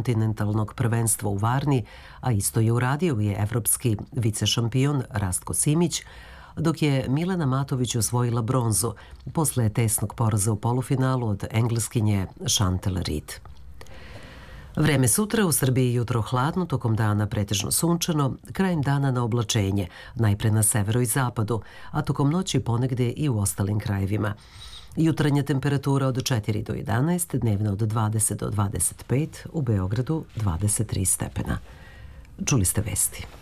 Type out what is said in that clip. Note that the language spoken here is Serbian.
kontinentalnog prvenstva u Varni, a isto je uradio i evropski vicešampion Rastko Simić, dok je Milena Matović osvojila bronzu posle tesnog poraza u polufinalu od Engleskinje Chantal Reed. Vreme sutra u Srbiji jutro hladno, tokom dana pretežno sunčano, krajem dana na oblačenje, najpre na severu i zapadu, a tokom noći ponegde i u ostalim krajevima. Jutranja temperatura od 4 do 11, dnevna od 20 do 25, u Beogradu 23 stepena. Čuli ste vesti.